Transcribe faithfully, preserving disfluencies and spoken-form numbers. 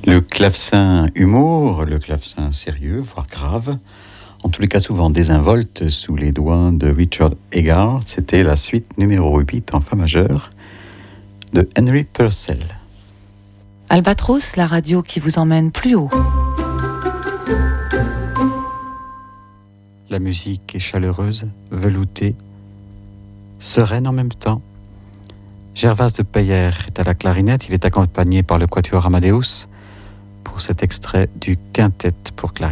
Le clavecin humour, le clavecin sérieux, voire grave, en tous les cas souvent désinvolte sous les doigts de Richard Eggard, c'était la suite numéro huit en fa majeur de Henry Purcell. Albatros, la radio qui vous emmène plus haut. La musique est chaleureuse, veloutée, sereine en même temps. Gervase de Peyer est à la clarinette, il est accompagné par le quatuor Amadeus pour cet extrait du quintet pour clarinette.